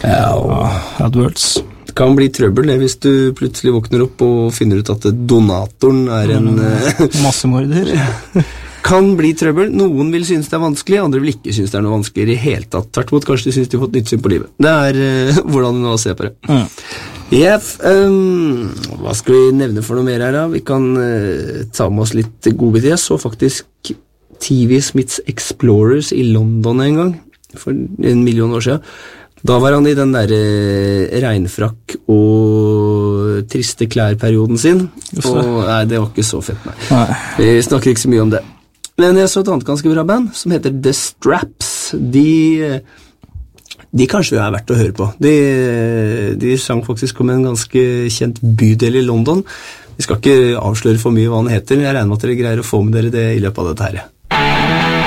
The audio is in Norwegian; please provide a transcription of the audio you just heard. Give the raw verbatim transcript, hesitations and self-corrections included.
Ja, AdWords. Det kan bli trøbbel det, hvis du plutselig våkner opp og finner ut at donatoren er en... Mm, massemorder. Kan bli trøbbel. Noen vil synes det er vanskelig, andre vil ikke synes det er noe vanskelig i helt tatt. Tvert imot, kanskje de synes de har fått nytt syn på livet. Det er uh, hvordan du nå ser på det. Mm. Yeah, um, hva skal vi nevne for noe mer her da? Vi kan uh, ta med oss litt godbiter. Jeg så faktisk T V Smiths Explorers i London en gang, for en million år siden. Da var han i den der uh, regnfrakk og triste klærperioden sin. Og, nei, det var ikke så fett, nei. nei. Vi snakker ikke så mye om det. Men jeg så et annet ganske bra band, som heter The Straps. De... De kanskje er verdt å høre på. De, de sang faktisk om en ganske kjent bydel i London. Vi skal ikke avsløre for mye hva den heter, men jeg regner med at dere greier å få med dere det i løpet av dette her.